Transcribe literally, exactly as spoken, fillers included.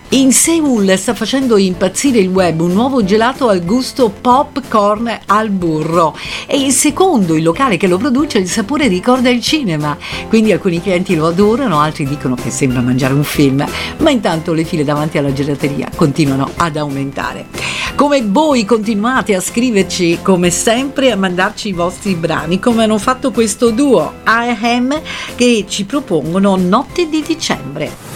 In Seoul sta facendo impazzire il web un nuovo gelato al gusto popcorn al burro. È il secondo il locale che lo produce, il sapore ricorda il cinema. Quindi alcuni clienti lo adorano, altri dicono che sembra mangiare un film, ma intanto le file davanti alla gelateria continuano ad aumentare. Come voi continuate a scriverci come sempre, a mandarci i vostri brani, come hanno fatto questo duo I Am, che ci propongono Notte di dicembre.